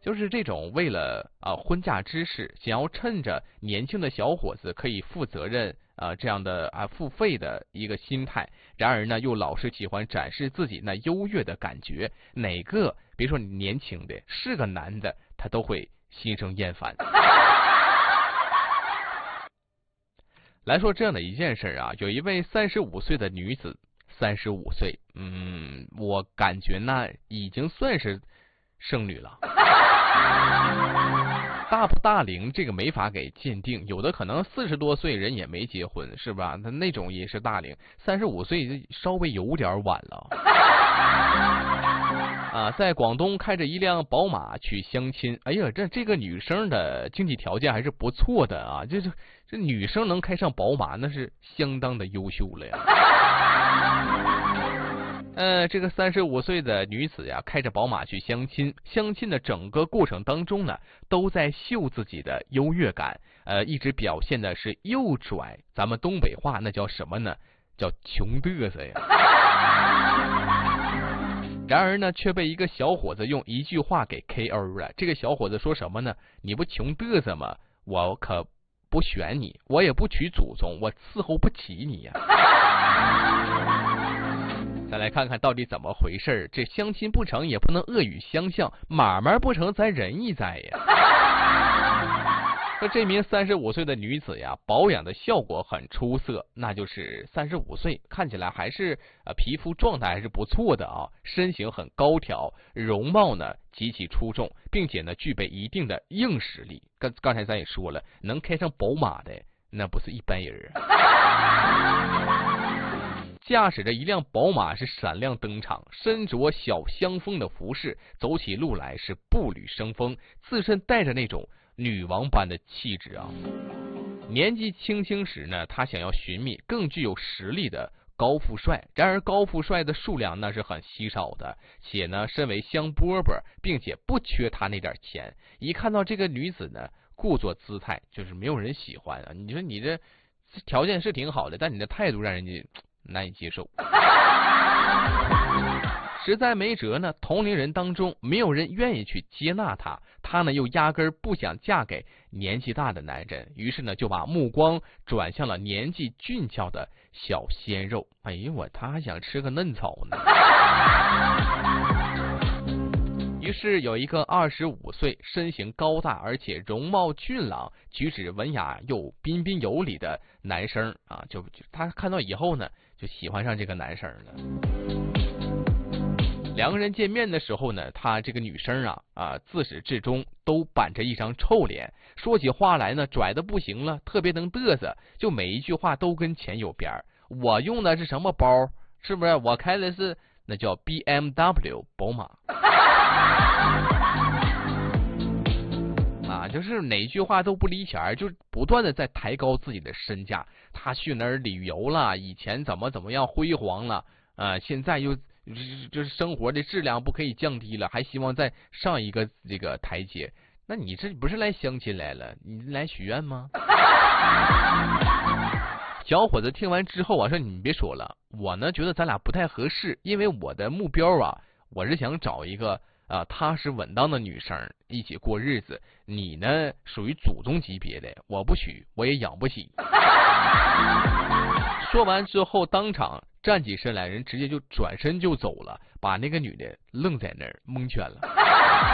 就是这种为了婚嫁之事，想要趁着年轻的小伙子可以负责任这样的付费的一个心态，然而呢又老是喜欢展示自己那优越的感觉，哪个别说你年轻的是个男的，他都会心生厌烦。来说这样的一件事啊，有一位35岁的女子，35岁，我感觉那已经算是剩女了。大不大龄这个没法给鉴定，有的可能40多岁人也没结婚，是吧？那种也是大龄，35岁稍微有点晚了。在广东开着一辆宝马去相亲，哎呀，这个女生的经济条件还是不错的啊，这女生能开上宝马，那是相当的优秀了呀。这个35岁的女子呀，开着宝马去相亲，相亲的整个过程当中呢，都在秀自己的优越感，一直表现的是又拽，咱们东北话那叫什么呢？叫穷嘚瑟呀。然而呢，却被一个小伙子用一句话给 KO 了。这个小伙子说什么呢？你不穷嘚瑟吗？我可不选你，我也不娶祖宗，我伺候不起你呀。再来看看到底怎么回事，这相亲不成也不能恶语相向，买卖不成咱仁义在呀。说这名35岁的女子呀，保养的效果很出色，那就是35岁，看起来还是皮肤状态还是不错的啊，身形很高挑，容貌呢极其出众，并且呢具备一定的硬实力。刚才咱也说了，能开上宝马的那不是一般人啊。驾驶着一辆宝马是闪亮登场，身着小香风的服饰，走起路来是步履生风，自身带着那种女王般的气质啊！年纪轻轻时呢，他想要寻觅更具有实力的高富帅，然而高富帅的数量那是很稀少的，且呢，身为香饽饽，并且不缺他那点钱。一看到这个女子呢，故作姿态，就是没有人喜欢啊！你说你这条件是挺好的，但你的态度让人家难以接受。实在没辙呢，同龄人当中没有人愿意去接纳她，她呢又压根儿不想嫁给年纪大的男人，于是呢就把目光转向了年纪俊俏的小鲜肉。哎呦她还想吃个嫩草呢。于是有一个25岁、身形高大而且容貌俊朗、举止文雅又彬彬有礼的男生啊，就他看到以后呢，就喜欢上这个男生了。两个人见面的时候呢，他这个女生自始至终都板着一张臭脸，说起话来呢拽的不行了，特别能嘚瑟，就每一句话都跟钱有边儿。我用的是什么包？是不是？我开的是那叫 BMW 宝马。就是哪句话都不离钱，就不断的在抬高自己的身价。他去哪儿旅游了？以前怎么样辉煌了？现在又就是生活的质量不可以降低了，还希望再上一个这个台阶。那你这不是来相亲来了？你来许愿吗？小伙子听完之后说你别说了，我呢觉得咱俩不太合适，因为我的目标我是想找一个踏实稳当的女生一起过日子，你呢属于祖宗级别的，我不娶我也养不起。说完之后当场站起身来，人直接就转身就走了，把那个女的愣在那儿蒙圈了。